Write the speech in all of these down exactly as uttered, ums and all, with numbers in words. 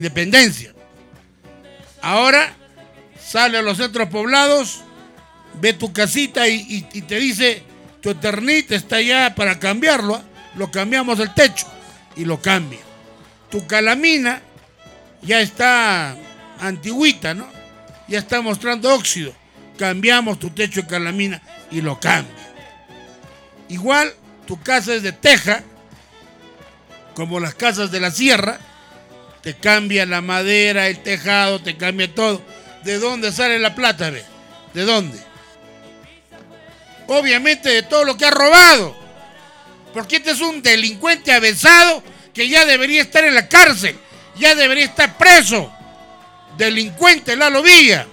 independencia. Ahora sale a los centros poblados, ve tu casita y, y, y te dice, tu Eternit está ya para cambiarlo, ¿eh? Lo cambiamos el techo y lo cambia. Tu calamina ya está antigüita, ¿no? Ya está mostrando óxido. Cambiamos tu techo de calamina y lo cambia. Igual tu casa es de teja, como las casas de la sierra, te cambia la madera, el tejado, te cambia todo. ¿De dónde sale la plata, ve? ¿De dónde? Obviamente de todo lo que ha robado. Porque este es un delincuente avesado que ya debería estar en la cárcel, ya debería estar preso. Delincuente Lalo Villa.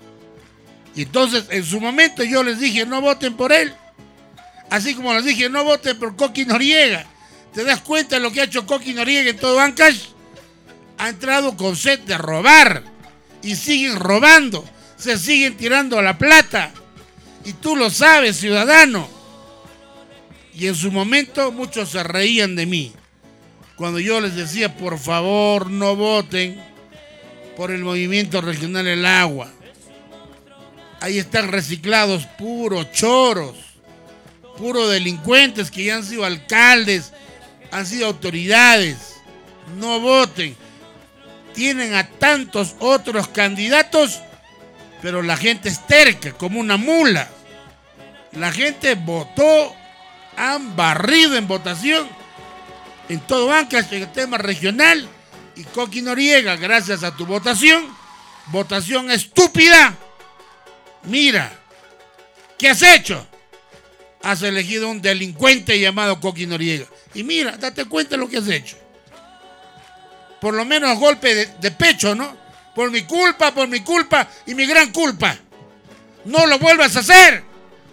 Y entonces en su momento yo les dije, no voten por él. Así como les dije, no voten por Coqui Noriega. ¿Te das cuenta de lo que ha hecho Coqui Noriega en todo Ancash? Ha entrado con sed de robar. Y siguen robando. Se siguen tirando a la plata. Y tú lo sabes, ciudadano. Y en su momento muchos se reían de mí. Cuando yo les decía, por favor, no voten por el Movimiento Regional El Agua. Ahí están reciclados puros choros, puros delincuentes que ya han sido alcaldes, han sido autoridades. No voten. Tienen a tantos otros candidatos, pero la gente es terca, como una mula. La gente votó, han barrido en votación en todo Ancash, en el tema regional. Y Coqui Noriega, gracias a tu votación, votación estúpida, mira, ¿qué has hecho? Has elegido un delincuente llamado Coqui Noriega. Y mira, date cuenta de lo que has hecho. Por lo menos golpe de, de pecho, ¿no? Por mi culpa, por mi culpa y mi gran culpa. No lo vuelvas a hacer.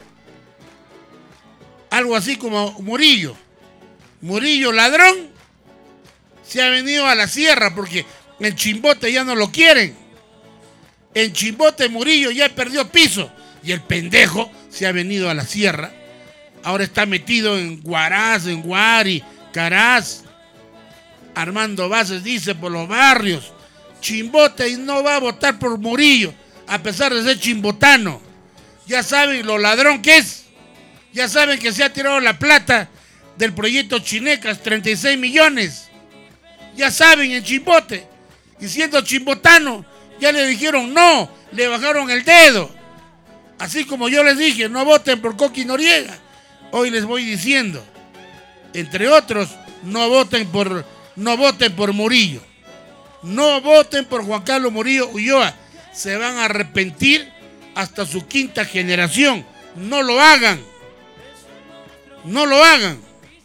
Algo así como Murillo. Murillo ladrón se ha venido a la sierra porque en Chimbote ya no lo quieren. En Chimbote Murillo ya perdió piso y el pendejo se ha venido a la sierra. Ahora está metido en Huaraz, en Guari, Caraz. Armando Bases dice por los barrios. Chimbote y no va a votar por Murillo a pesar de ser chimbotano. Ya saben lo ladrón que es. Ya saben que se ha tirado la plata del proyecto Chinecas, treinta y seis millones. Ya saben en Chimbote. Y siendo chimbotano, ya le dijeron no, le bajaron el dedo. Así como yo les dije, no voten por Coqui Noriega. Hoy les voy diciendo, entre otros, no voten por, no voten por Murillo. No voten por Juan Carlos Murillo Ulloa. Se van a arrepentir hasta su quinta generación. No lo hagan. No lo hagan.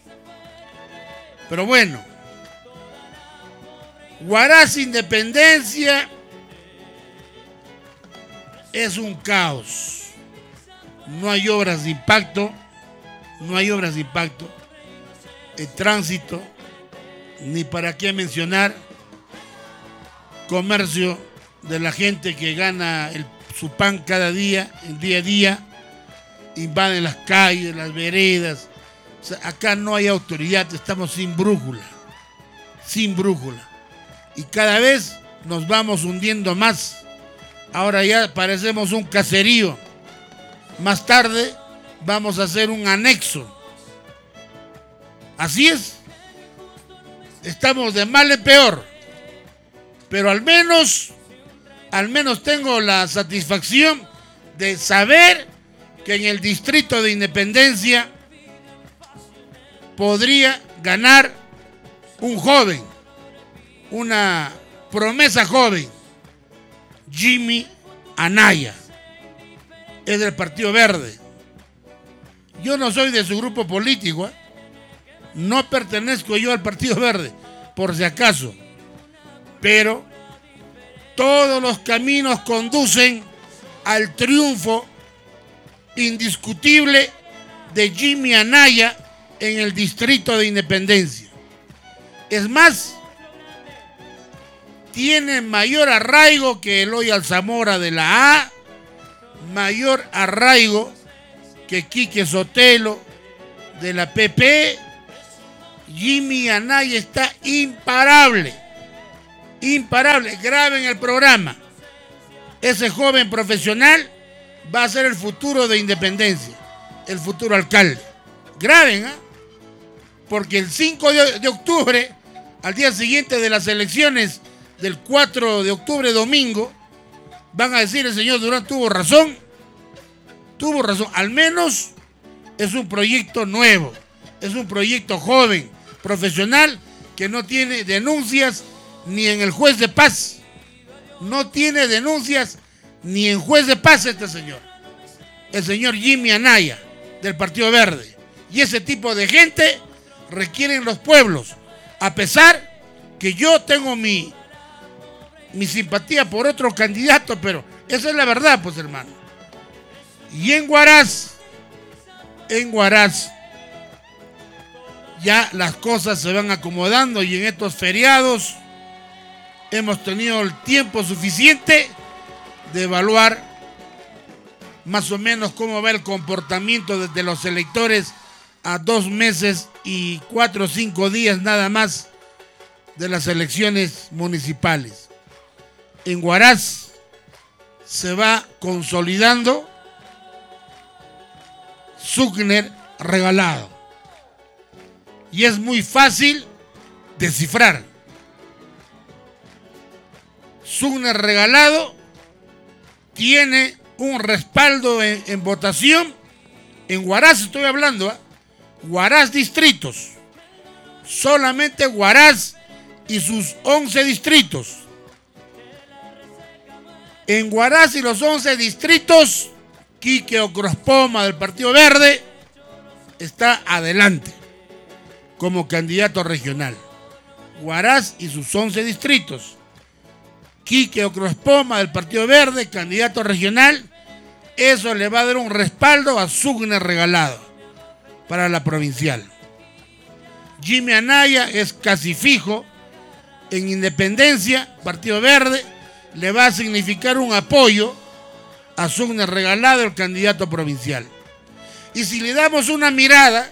Pero bueno, Huaraz Independencia es un caos. No hay obras de impacto. No hay obras de impacto. El tránsito, ni para qué mencionar. Comercio de la gente que gana el, su pan cada día, en día a día. Invaden las calles, las veredas. O sea, acá no hay autoridad, estamos sin brújula. Sin brújula. Y cada vez nos vamos hundiendo más. Ahora ya parecemos un caserío. Más tarde vamos a hacer un anexo. Así es. Estamos de mal en peor. Pero al menos, al menos tengo la satisfacción de saber que en el distrito de Independencia podría ganar un joven, una promesa joven, Jimmy Anaya, es del Partido Verde. Yo no soy de su grupo político, ¿eh? No pertenezco yo al Partido Verde, por si acaso, pero todos los caminos conducen al triunfo indiscutible de Jimmy Anaya en el distrito de Independencia. Es más, tiene mayor arraigo que Eloy Alzamora de la A, mayor arraigo que Quique Sotelo de la P P. Jimmy Anaya está imparable, Imparable. Graben el programa. Ese joven profesional va a ser el futuro de Independencia, el futuro alcalde. Graben, ¿eh? Porque el cinco de octubre, al día siguiente de las elecciones del cuatro de octubre, domingo, van a decir: el señor Durán tuvo razón, tuvo razón. Al menos es un proyecto nuevo, es un proyecto joven, profesional, que no tiene denuncias ni en el juez de paz. No tiene denuncias ni en juez de paz este señor. El señor Jimmy Anaya, del Partido Verde. Y ese tipo de gente requieren los pueblos. A pesar que yo tengo mi, mi simpatía por otro candidato, pero esa es la verdad, pues, hermano. Y en Huaraz, en Huaraz, ya las cosas se van acomodando, y en estos feriados hemos tenido el tiempo suficiente de evaluar más o menos cómo va el comportamiento de los electores a dos meses y cuatro o cinco días nada más de las elecciones municipales. En Huaraz se va consolidando Sucner Regalado. Y es muy fácil descifrar. Sucner Regalado tiene un respaldo en, en votación en Huaraz, estoy hablando, ¿eh? Huaraz distritos, solamente Huaraz y sus once distritos. En Huaraz y los once distritos, Quique Ocrospoma del Partido Verde está adelante como candidato regional. Huaraz y sus once distritos. Quique Ocrospoma del Partido Verde, candidato regional. Eso le va a dar un respaldo a Sucner Regalado para la provincial. Jimmy Anaya es casi fijo en Independencia, Partido Verde, le va a significar un apoyo a Sucner Regalado, el candidato provincial. Y si le damos una mirada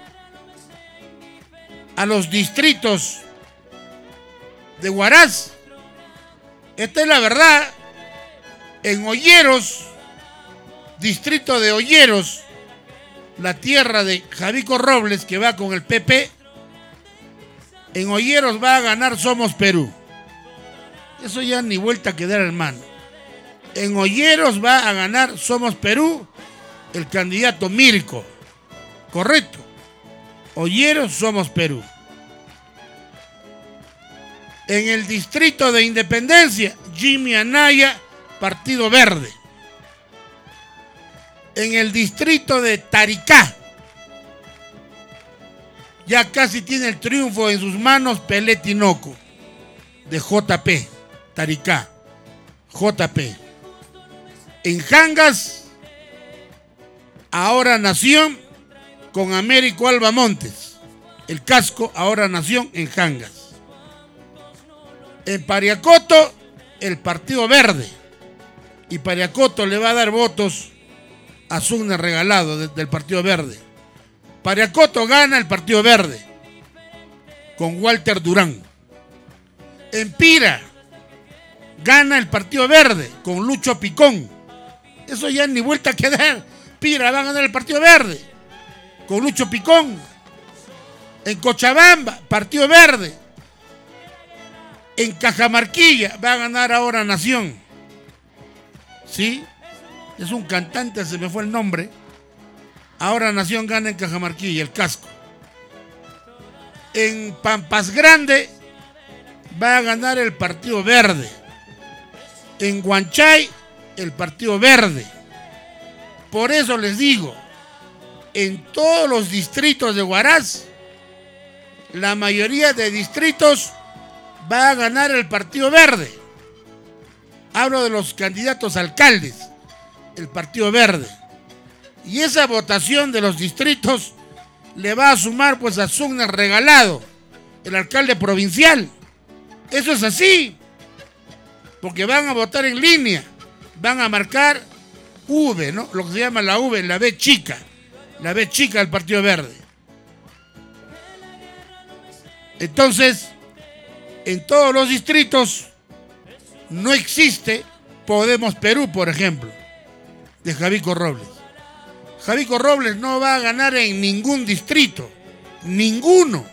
a los distritos de Huaraz, esta es la verdad. En Olleros, distrito de Olleros, la tierra de Javico Robles, que va con el P P, en Olleros va a ganar Somos Perú. Eso ya ni vuelta a quedar, hermano. En Olleros va a ganar Somos Perú, el candidato Mirko. Correcto. Olleros, Somos Perú. En el distrito de Independencia, Jimmy Anaya, Partido Verde. En el distrito de Taricá, ya casi tiene el triunfo en sus manos Pelé Tinoco, de J P, Taricá, J P. En Jangas, Ahora Nación, con Américo Alba Montes, el casco Ahora Nación en Jangas. En Pariacoto, el Partido Verde, y Pariacoto le va a dar votos a Sucner Regalado de, del Partido Verde. Pariacoto gana el Partido Verde con Walter Durán. En Pira gana el Partido Verde con Lucho Picón. Eso ya ni vuelta a quedar. Pira va a ganar el Partido Verde con Lucho Picón. En Cochabamba, Partido Verde. En Cajamarquilla va a ganar Ahora Nación. ¿Sí? Es un cantante, se me fue el nombre. Ahora Nación gana en Cajamarquilla, el casco. En Pampas Grande va a ganar el Partido Verde. En Huanchay, el Partido Verde. Por eso les digo, en todos los distritos de Huaraz, la mayoría de distritos va a ganar el Partido Verde. Hablo de los candidatos alcaldes, el Partido Verde. Y esa votación de los distritos le va a sumar pues a Sucner Regalado, el alcalde provincial. Eso es así, porque van a votar en línea, van a marcar V, ¿no? Lo que se llama la V, la B chica, la B chica del Partido Verde. Entonces, en todos los distritos no existe Podemos Perú, por ejemplo, de Javico Robles. Javico Robles no va a ganar en ningún distrito, ninguno.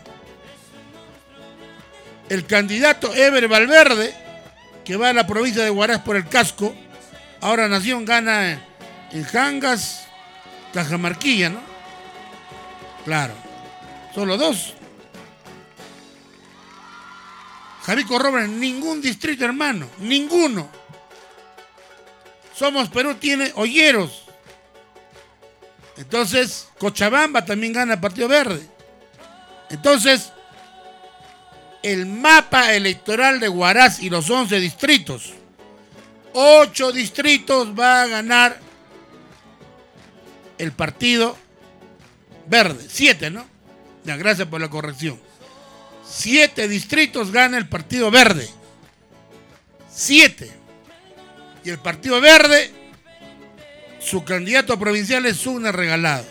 El candidato Eber Valverde, que va a la provincia de Huaraz por el casco, ahora Nación gana en Jangas, Cajamarquilla, ¿no? Claro, solo dos. Javico Robles, ningún distrito, hermano, ninguno. Somos Perú tiene Olleros. Entonces, Cochabamba también gana el Partido Verde. Entonces, el mapa electoral de Huaraz y los once distritos, ocho distritos va a ganar el Partido Verde. Siete, ¿no? Ya, gracias por la corrección. Siete distritos gana el Partido Verde. Siete. Y el Partido Verde, su candidato provincial es Sugner Regalado.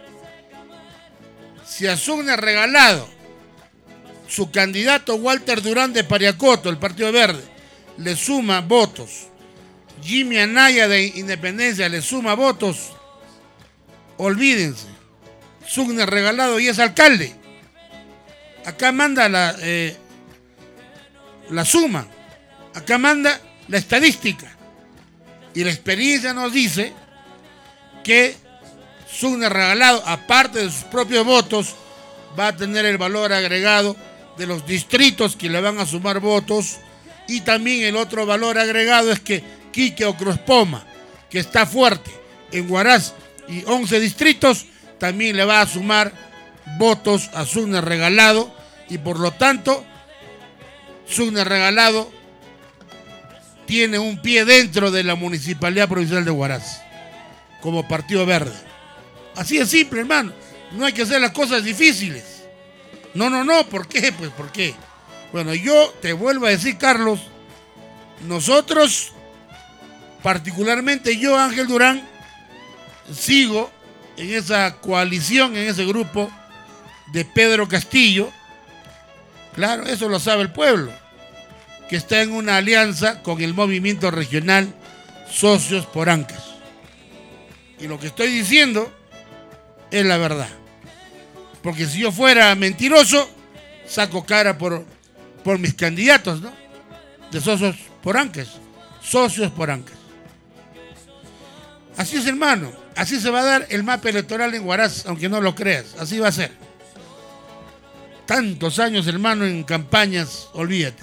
Si a Sugner Regalado, su candidato Walter Durán de Pariacoto, el Partido Verde, le suma votos, Jimmy Anaya de Independencia le suma votos, olvídense, Sugner Regalado y es alcalde. Acá manda la, eh, la suma, acá manda la estadística. Y la experiencia nos dice que Sugner Regalado, aparte de sus propios votos, va a tener el valor agregado de los distritos que le van a sumar votos. Y también el otro valor agregado es que Quique Ocrospoma, que está fuerte en Huaraz y once distritos, también le va a sumar votos a Sugner Regalado. Y por lo tanto, Sugner Regalado tiene un pie dentro de la Municipalidad Provincial de Huaraz como Partido Verde. Así es simple, hermano. No hay que hacer las cosas difíciles. No, no, no. ¿Por qué? Pues, ¿por qué? Bueno, yo te vuelvo a decir, Carlos, nosotros, particularmente yo, Ángel Durán, sigo en esa coalición, en ese grupo de Pedro Castillo. Claro, eso lo sabe el pueblo, que está en una alianza con el movimiento regional Socios por Ancash. Y lo que estoy diciendo es la verdad. Porque si yo fuera mentiroso, saco cara por, por mis candidatos, ¿no? De Socios por Ancash. Socios por Ancash. Así es, hermano. Así se va a dar el mapa electoral en Huaraz, aunque no lo creas. Así va a ser. Tantos años, hermano, en campañas, olvídate.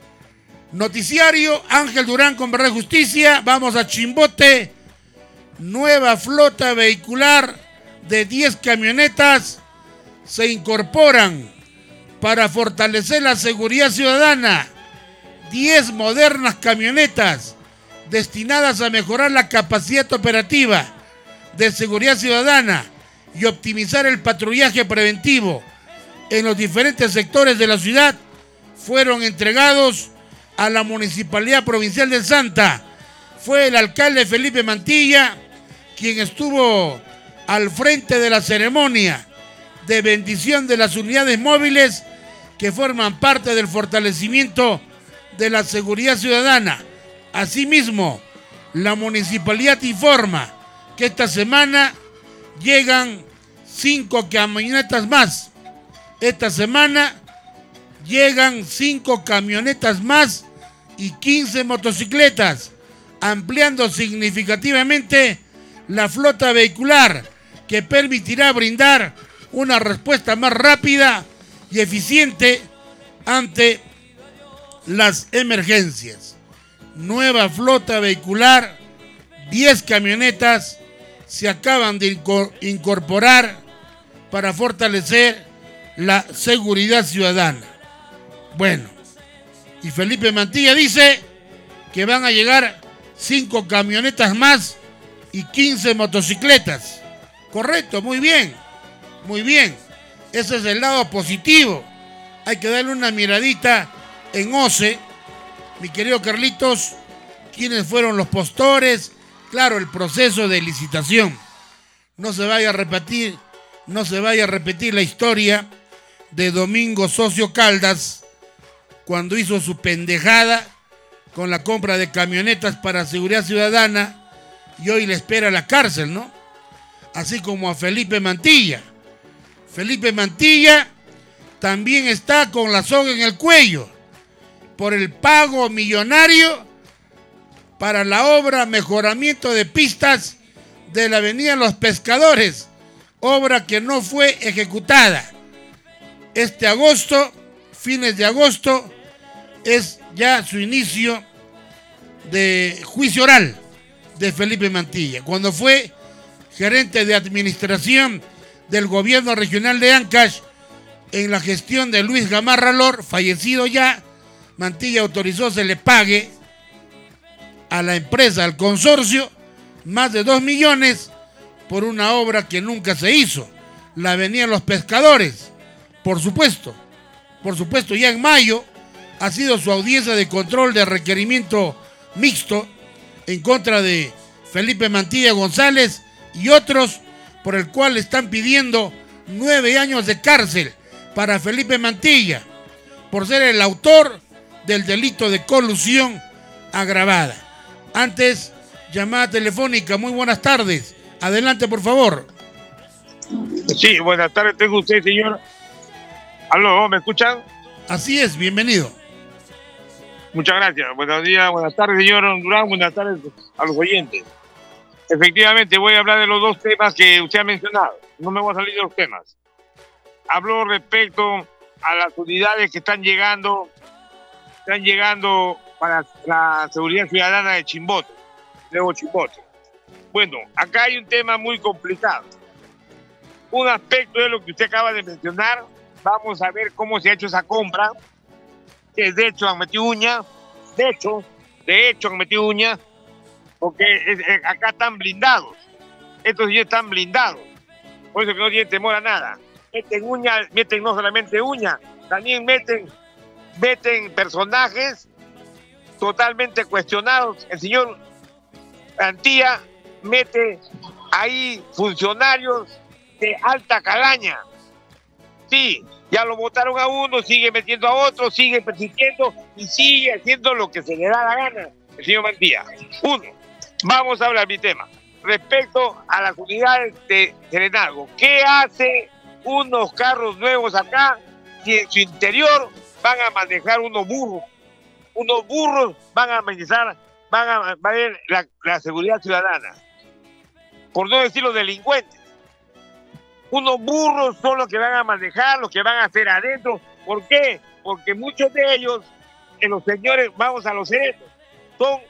Noticiario, Ángel Durán con Verdad y Justicia. Vamos a Chimbote. Nueva flota vehicular de diez camionetas se incorporan para fortalecer la seguridad ciudadana. diez modernas camionetas destinadas a mejorar la capacidad operativa de seguridad ciudadana y optimizar el patrullaje preventivo en los diferentes sectores de la ciudad fueron entregados a la Municipalidad Provincial de Santa. Fue el alcalde Felipe Mantilla quien estuvo al frente de la ceremonia de bendición de las unidades móviles que forman parte del fortalecimiento de la seguridad ciudadana. Asimismo, la municipalidad informa que esta semana llegan cinco camionetas más. Esta semana llegan cinco camionetas más y quince motocicletas, ampliando significativamente la flota vehicular que permitirá brindar una respuesta más rápida y eficiente ante las emergencias. Nueva flota vehicular, diez camionetas se acaban de incorporar para fortalecer la seguridad ciudadana. Bueno, y Felipe Mantilla dice que van a llegar cinco camionetas más y quince motocicletas. Correcto, muy bien, muy bien. Ese es el lado positivo. Hay que darle una miradita en O C E, mi querido Carlitos, quiénes fueron los postores. Claro, el proceso de licitación. No se vaya a repetir, no se vaya a repetir la historia de Domingo Socio Caldas, cuando hizo su pendejada con la compra de camionetas para seguridad ciudadana y hoy le espera la cárcel, ¿no? Así como a Felipe Mantilla. Felipe Mantilla también está con la soga en el cuello por el pago millonario para la obra mejoramiento de pistas de la avenida Los Pescadores, obra que no fue ejecutada. Este agosto, fines de agosto, es ya su inicio de juicio oral de Felipe Mantilla, cuando fue gerente de administración del gobierno regional de Ancash en la gestión de Luis Gamarra Lor, fallecido ya. Mantilla autorizó se le pague a la empresa, al consorcio, más de dos millones por una obra que nunca se hizo, la avenida Los Pescadores. Por supuesto, por supuesto, ya en mayo ha sido su audiencia de control de requerimiento mixto en contra de Felipe Mantilla González y otros, por el cual están pidiendo nueve años de cárcel para Felipe Mantilla por ser el autor del delito de colusión agravada. Antes, llamada telefónica. Muy buenas tardes. Adelante, por favor. Sí, buenas tardes. Tengo usted, señor. ¿Aló? ¿Me escuchan? Así es, bienvenido. Muchas gracias. Buenos días, buenas tardes, señor Durán. Buenas tardes a los oyentes. Efectivamente, voy a hablar de los dos temas que usted ha mencionado. No me voy a salir de los temas. Habló respecto a las unidades que están llegando, están llegando para la seguridad ciudadana de Chimbote, Nuevo Chimbote. Bueno, acá hay un tema muy complicado. Un aspecto de lo que usted acaba de mencionar. Vamos a ver cómo se ha hecho esa compra. Que de hecho han metido uña. De hecho, de hecho han metido uña. Porque es, es, acá están blindados. Estos ya están blindados. Por eso que no tienen temor a nada. Meten uña, meten no solamente uña, también meten, meten personajes totalmente cuestionados. El señor Mantilla mete ahí funcionarios de alta calaña. Sí, ya lo votaron a uno, sigue metiendo a otro, sigue persistiendo y sigue haciendo lo que se le da la gana el señor Mantilla. Uno, vamos a hablar de mi tema. Respecto a las unidades de Serenazgo, ¿qué hace unos carros nuevos acá si en su interior van a manejar unos burros? Unos burros van a manejar, van a ver la, la seguridad ciudadana. Por no decir los delincuentes. Unos burros son los que van a manejar, los que van a hacer adentro. ¿Por qué? Porque muchos de ellos, de los señores, vamos a los serenos, son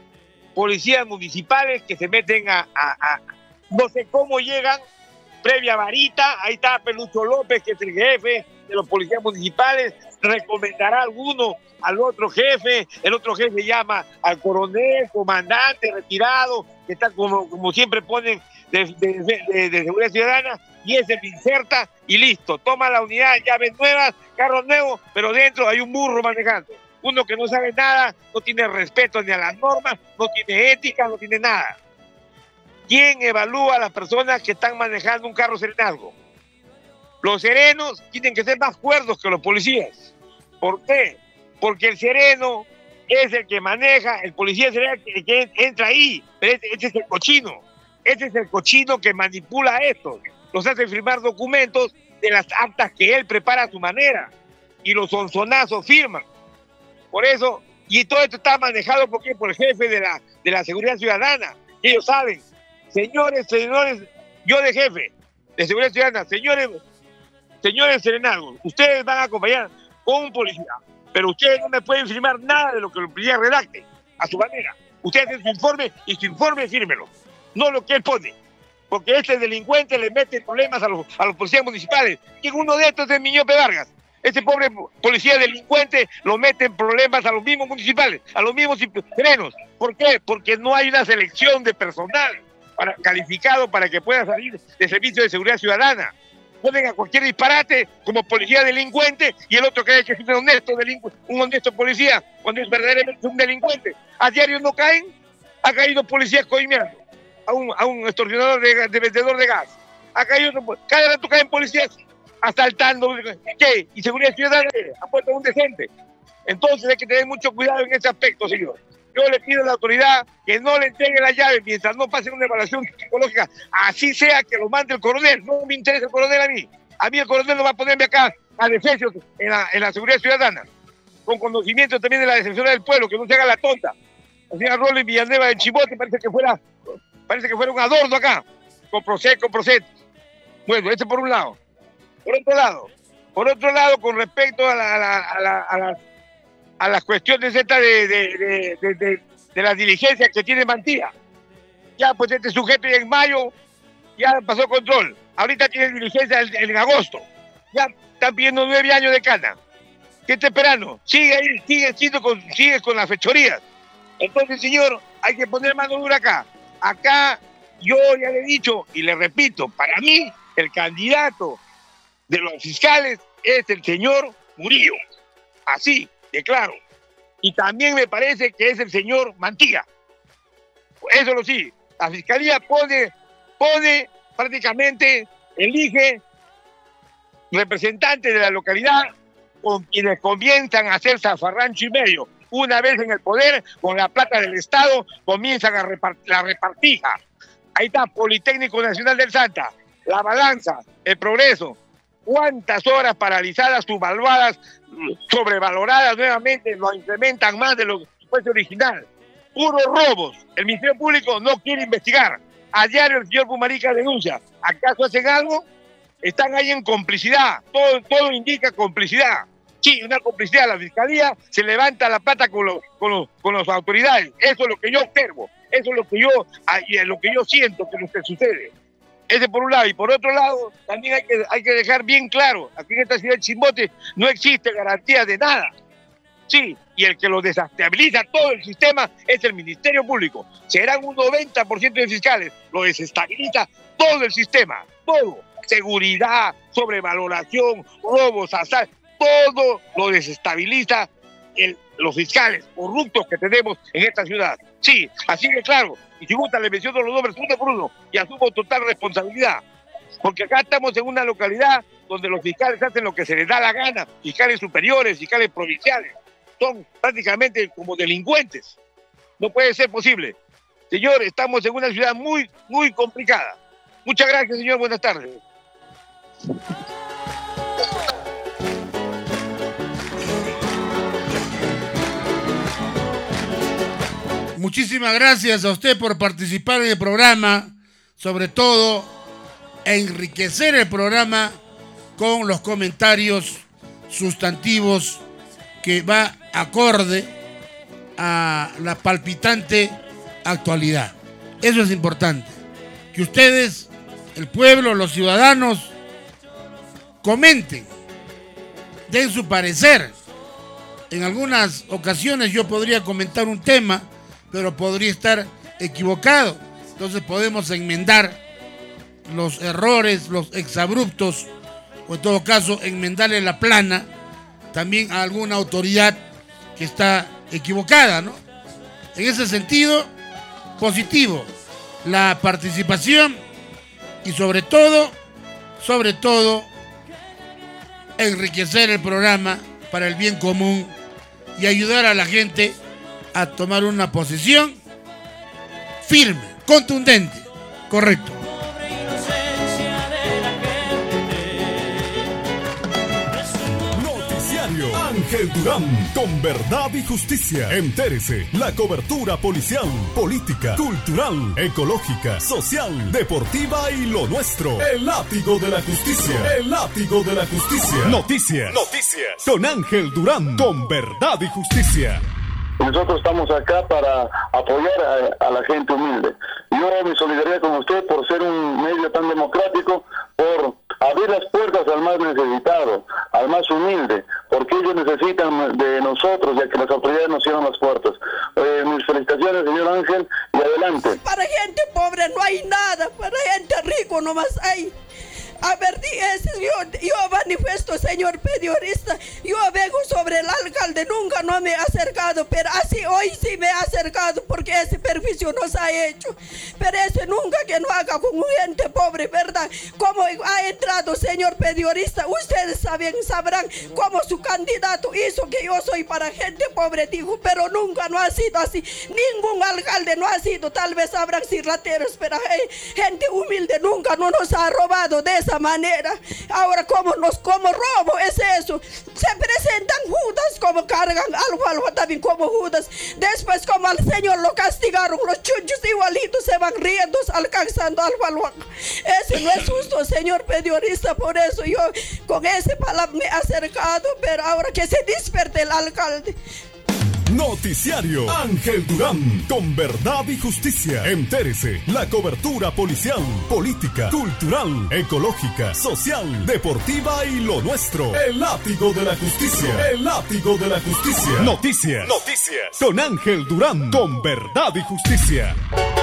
policías municipales que se meten a, a, a no sé cómo llegan, previa varita. Ahí está Pelucho López, que es el jefe de los policías municipales, recomendará a alguno al otro jefe, el otro jefe llama al coronel, comandante, retirado, que está como, como siempre ponen de, de, de, de seguridad ciudadana, y ese se inserta y listo, toma la unidad, llaves nuevas, carros nuevos, pero dentro hay un burro manejando. Uno que no sabe nada, no tiene respeto ni a las normas, no tiene ética, no tiene nada. ¿Quién evalúa a las personas que están manejando un carro serenazgo? Los serenos tienen que ser más cuerdos que los policías. ¿Por qué? Porque el sereno es el que maneja, el policía es el que, que entra ahí, pero este, este es el cochino. Este es el cochino que manipula a estos. Los hace firmar documentos de las actas que él prepara a su manera. Y los sonzonazos firman. Por eso, y todo esto está manejado ¿por qué? Por el jefe de la, de la seguridad ciudadana. Ellos saben, señores, señores, yo de jefe de seguridad ciudadana, señores, señores serenazgos, ustedes van a acompañar con un policía, pero ustedes no me pueden firmar nada de lo que el policía redacte a su manera. Ustedes hacen su informe y su informe fírmelo, no lo que él pone. Porque este delincuente le mete problemas a los, a los policías municipales. Y uno de estos es Miñope Vargas. Ese pobre policía delincuente lo mete en problemas a los mismos municipales, a los mismos serenos. ¿Por qué? Porque no hay una selección de personal para, calificado para que pueda salir de servicio de seguridad ciudadana. Ponen a cualquier disparate como policía delincuente y el otro cree que es un honesto, un honesto policía cuando es verdaderamente un delincuente. A diario no caen, ha caído policías coimeando a un, a un extorsionador de, de vendedor de gas. Ha caído, cada rato caen policías asaltando. ¿Qué? ¿Y seguridad ciudadana? Ha puesto un decente. Entonces hay que tener mucho cuidado en ese aspecto, señor. Yo le pido a la autoridad que no le entregue la llave mientras no pase una evaluación psicológica, así sea que lo mande el coronel. No me interesa el coronel a mí. A mí el coronel no va a ponerme acá a defensa en la, en la seguridad ciudadana, con conocimiento también de la defensora del pueblo, que no se haga la tonta. La señora Rolly Villanueva del Chimbote parece que fuera, parece que fuera un adorno acá, con Procet, con Procet. Bueno, este por un lado. Por otro lado, por otro lado, con respecto a, la, a, la, a, la, a, las, a las cuestiones estas de, de, de, de, de, de las diligencias que tiene Mantilla. Ya, pues este sujeto ya en mayo ya pasó control. Ahorita tiene diligencia en, en agosto. Ya están pidiendo nueve años de cana. ¿Qué está esperando? Sigue ahí, sigue, sigue, con, sigue con las fechorías. Entonces, señor, hay que poner mano dura acá. Acá, yo ya le he dicho y le repito, para mí, el candidato de los fiscales es el señor Murillo. Así, de claro. Y también me parece que es el señor Mantilla. Eso lo sí. La fiscalía pone, pone prácticamente, elige representantes de la localidad con quienes comienzan a hacer zafarrancho y medio. Una vez en el poder, con la plata del Estado, comienzan a repartir la repartija. Ahí está, Politécnico Nacional del Santa, La Balanza, El Progreso. ¿Cuántas horas paralizadas, subvaluadas, sobrevaloradas nuevamente, lo incrementan más de lo que fuese original? Puros robos. El Ministerio Público no quiere investigar. A diario el señor Pumarica denuncia. ¿Acaso hacen algo? Están ahí en complicidad. Todo, todo indica complicidad. Sí, una complicidad. La Fiscalía se levanta la plata con, los, con, los, con las autoridades. Eso es lo que yo observo. Eso es lo que yo, lo que yo siento que, que sucede. Ese por un lado. Y por otro lado, también hay que, hay que dejar bien claro, aquí en esta ciudad de Chimbote no existe garantía de nada. Sí, y el que lo desestabiliza todo el sistema es el Ministerio Público. Serán un noventa por ciento de fiscales. Lo desestabiliza todo el sistema. Todo. Seguridad, sobrevaloración, robos, asaltos. Todo lo desestabiliza el, los fiscales corruptos que tenemos en esta ciudad. Sí, así de claro. Y si gusta, le menciono los nombres uno por uno y asumo total responsabilidad. Porque acá estamos en una localidad donde los fiscales hacen lo que se les da la gana. Fiscales superiores, fiscales provinciales. Son prácticamente como delincuentes. No puede ser posible. Señor, estamos en una ciudad muy, muy complicada. Muchas gracias, señor. Buenas tardes. Muchísimas gracias a usted por participar en el programa, sobre todo enriquecer el programa con los comentarios sustantivos que va acorde a la palpitante actualidad. Eso es importante, que ustedes, el pueblo, los ciudadanos, comenten, den su parecer. En algunas ocasiones yo podría comentar un tema, pero podría estar equivocado. Entonces podemos enmendar los errores, los exabruptos, o en todo caso enmendarle la plana también a alguna autoridad que está equivocada, ¿no? En ese sentido, positivo la participación y sobre todo, sobre todo, enriquecer el programa para el bien común y ayudar a la gente a tomar una posición firme, contundente, correcto. Noticiario Ángel Durán, con verdad y justicia. Entérese, la cobertura policial, política, cultural, ecológica, social, deportiva y lo nuestro. El látigo de la justicia. El látigo de la justicia. Noticias. Noticias. Con Ángel Durán, con verdad y justicia. Nosotros estamos acá para apoyar a, a la gente humilde. Yo mi solidaridad con usted por ser un medio tan democrático, por abrir las puertas al más necesitado, al más humilde, porque ellos necesitan de nosotros, ya que las autoridades nos cierran las puertas. Eh, mis felicitaciones, señor Ángel, y adelante. Para gente pobre no hay nada, para gente rico nomás hay. A ver, dígase, yo, yo manifiesto, señor periodista, yo vengo sobre el alcalde, nunca no me he acercado, pero así hoy sí me he acercado, porque ese perjuicio nos ha hecho. Pero ese nunca que no haga con gente pobre, ¿verdad? Como ha entrado, señor periodista, ustedes saben, sabrán cómo su candidato hizo que yo soy para gente pobre, dijo, pero nunca no ha sido así. Ningún alcalde no ha sido, tal vez habrán si rateros, pero hey, gente humilde nunca no nos ha robado de esa manera. Ahora, como nos, como robo es eso. Se presentan Judas, como cargan algo, algo también como Judas. Después, como al Señor lo castigaron, los chunchos igualitos se van riendo, alcanzando algo, algo. Eso no es justo, señor periodista. Por eso yo con ese palabra me he acercado, pero ahora que se despierte el alcalde. Noticiario Ángel Durán, con verdad y justicia. Entérese, la cobertura policial, política, cultural, ecológica, social, deportiva y lo nuestro. El látigo de la justicia. El látigo de la justicia. Noticias. Noticias. Con Ángel Durán, con verdad y justicia.